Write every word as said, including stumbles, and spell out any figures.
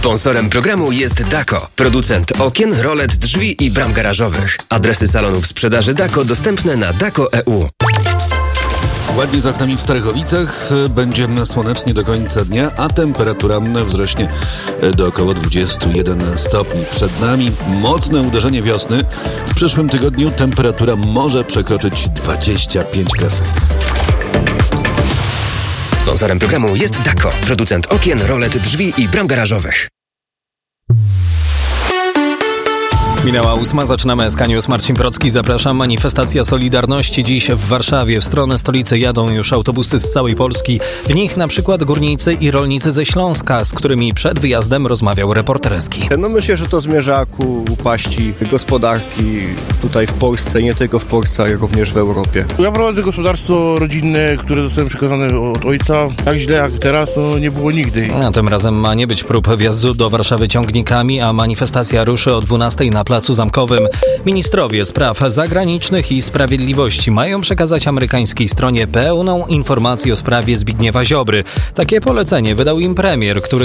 Sponsorem programu jest Dako, producent okien, rolet, drzwi i bram garażowych. Adresy salonów sprzedaży Dako dostępne na dako kropka e u. Ładnie za oknami w Starechowicach, będzie słonecznie do końca dnia, a temperatura wzrośnie do około dwudziestu jeden stopni. Przed nami mocne uderzenie wiosny. W przyszłym tygodniu temperatura może przekroczyć dwadzieścia pięć kresek. Sponsorem programu jest Dako, producent okien, rolet, drzwi i bram garażowych. Minęła ósma, zaczynamy S K News. Marcin Procki, zapraszam. Manifestacja Solidarności dziś w Warszawie. W stronę stolicy jadą już autobusy z całej Polski. W nich na przykład górnicy i rolnicy ze Śląska, z którymi przed wyjazdem rozmawiał reporter S K. No myślę, że to zmierza ku upaści gospodarki tutaj w Polsce, nie tylko w Polsce, ale również w Europie. Ja prowadzę gospodarstwo rodzinne, które zostałem przekazane od ojca. Tak źle jak teraz, to nie było nigdy. A tym razem ma nie być prób wjazdu do Warszawy ciągnikami, a manifestacja ruszy o dwunastej na Placu Zamkowym. Ministrowie spraw zagranicznych i sprawiedliwości mają przekazać amerykańskiej stronie pełną informację o sprawie Zbigniewa Ziobry. Takie polecenie wydał im premier, który